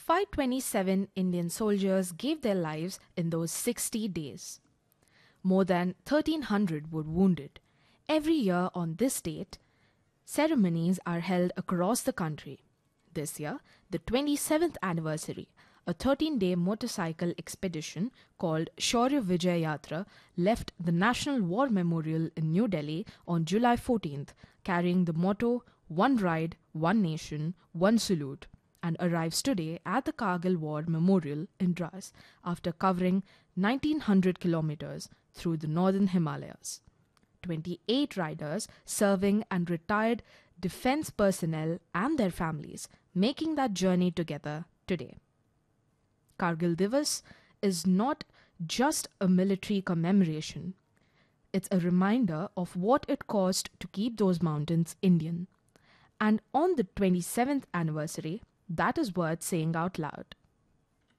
527 Indian soldiers gave their lives in those 60 days. More than 1,300 were wounded. Every year on this date, ceremonies are held across the country. This year, the 27th anniversary, a 13-day motorcycle expedition called Shaurya Vijay Yatra left the National War Memorial in New Delhi on July 14th, carrying the motto "One Ride, One Nation, One Salute," and arrives today at the Kargil War Memorial in Dras after covering 1900 kilometers through the northern Himalayas. 28 riders serving and retired defense personnel and their families making that journey together today. Kargil Divas is not just a military commemoration. It's a reminder of what it cost to keep those mountains Indian. And on the 27th anniversary, that is worth saying out loud.